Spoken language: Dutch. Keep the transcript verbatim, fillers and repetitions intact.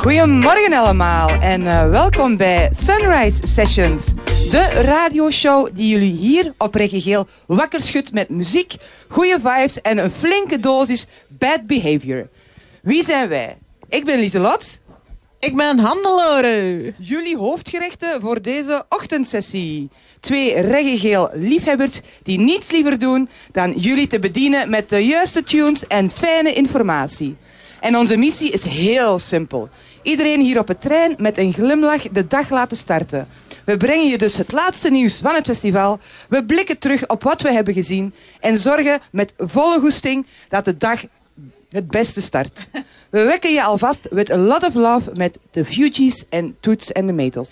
Goedemorgen allemaal en uh, welkom bij Sunrise Sessions. De radioshow die jullie hier op Reggae Geel wakker schudt met muziek, goede vibes en een flinke dosis bad behavior. Wie zijn wij? Ik ben Lieselot. Ik ben Hannelore. Jullie hoofdgerechten voor deze ochtendsessie. Twee Reggae Geel liefhebbers die niets liever doen dan jullie te bedienen met de juiste tunes en fijne informatie. En onze missie is heel simpel. Iedereen hier op het trein met een glimlach de dag laten starten. We brengen je dus het laatste nieuws van het festival. We blikken terug op wat we hebben gezien. En zorgen met volle goesting dat de dag het beste start. We wekken je alvast with a lot of love met de Fugees en Toots en de Maytals.